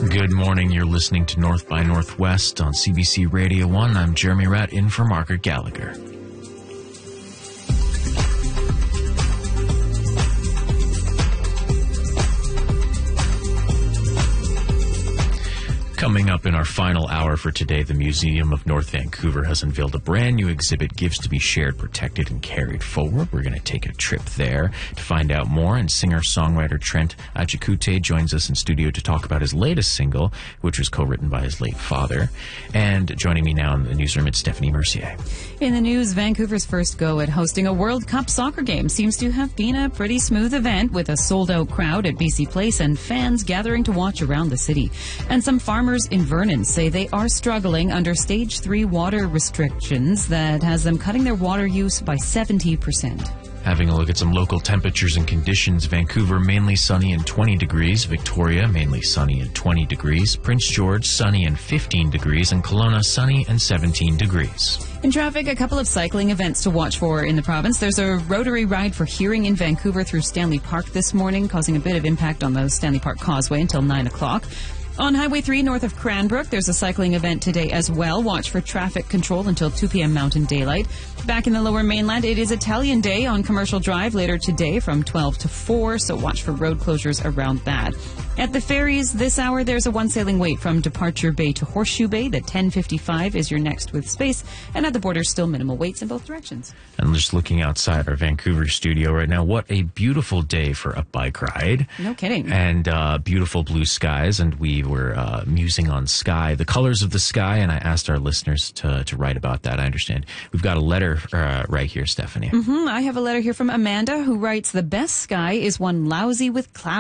Good morning. You're listening to North by Northwest on CBC Radio 1. I'm Jeremy Ratt, in for Margaret Gallagher. Coming up in our final hour for today, the Museum of North Vancouver has unveiled a brand new exhibit, Gifts to be Shared, Protected, and Carried Forward. We're going to take a trip there to find out more, and singer-songwriter Trent Achikute joins us in studio to talk about his latest single, which was co-written by his late father. And joining me now in the newsroom, it's Stephanie Mercier. In the news, Vancouver's first go at hosting a World Cup soccer game seems to have been a pretty smooth event, with a sold-out crowd at BC Place and fans gathering to watch around the city. And some farmers in Vernon say they are struggling under Stage 3 water restrictions that has them cutting their water use by 70%. Having a look at some local temperatures and conditions. Vancouver, mainly sunny and 20 degrees. Victoria, mainly sunny and 20 degrees. Prince George, sunny and 15 degrees. And Kelowna, sunny and 17 degrees. In traffic, a couple of cycling events to watch for in the province. There's a Rotary Ride for Hearing in Vancouver through Stanley Park this morning, causing a bit of impact on the Stanley Park Causeway until 9 o'clock. On Highway 3 north of Cranbrook, there's a cycling event today as well. Watch for traffic control until 2 p.m. Mountain Daylight. Back in the Lower Mainland, it is Italian Day on Commercial Drive later today from 12 to 4, so watch for road closures around that. At the ferries this hour, there's a one sailing wait from Departure Bay to Horseshoe Bay. The 10:55 is your next with space, and at the border, still minimal waits in both directions. And just looking outside our Vancouver studio right now, what a beautiful day for a bike ride. No kidding. And beautiful blue skies, and we were musing on sky, the colors of the sky, and I asked our listeners to write about that. I understand we've got a letter right here, Stephanie. I have a letter here from Amanda, who writes, "The best sky is one lousy with clouds."